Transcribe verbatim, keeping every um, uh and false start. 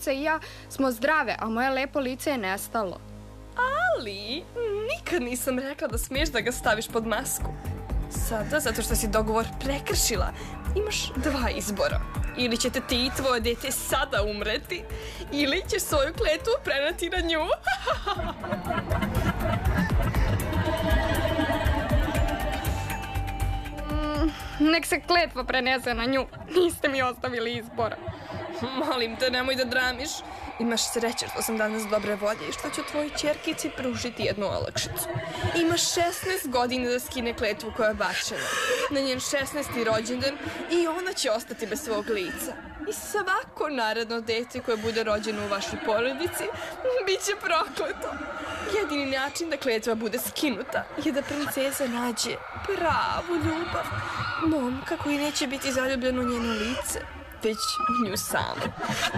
porodica i ja smo zdrave, a moje lepo lice je nestalo. Ali, nikad nisam rekla da smiješ da ga staviš pod masku. Sada, zato što si dogovor prekršila, imaš dva izbora. Ili ćete ti i tvoje dete sada umreti, ili ćeš svoju kletvu preneti na nju. Nek se kletva prenese na nju. Niste mi ostavili izbora. Molim te, nemoj da dramiš. Imaš sreće što sam danas dobre volje i što ću tvojoj ćerkici pružiti jednu olakšicu. Imaš šesnaest godina da skine kletvu koja je bačena na njen šesnaesti rođendan i ona će ostati bez svog lica. I svako naredno dete koje bude rođeno u vašoj porodici bit će prokleto. Jedini način da kletva bude skinuta je da princeza nađe pravu ljubav. Momka koji neće biti zaljubljen u njeno lice, već u nju samu.